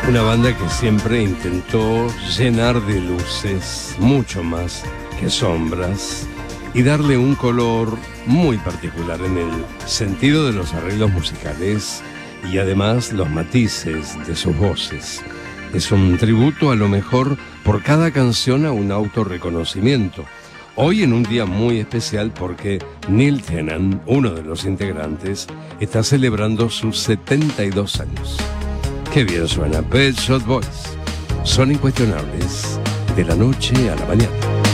Una banda que siempre intentó llenar de luces, mucho más que sombras, y darle un color muy particular en el sentido de los arreglos musicales y además los matices de sus voces. Es un tributo a lo mejor por cada canción a un autorreconocimiento. Hoy en un día muy especial porque Neil Tennant, uno de los integrantes, está celebrando sus 72 años. Qué bien suena Pet Shop Boys. Son incuestionables de la noche a la mañana.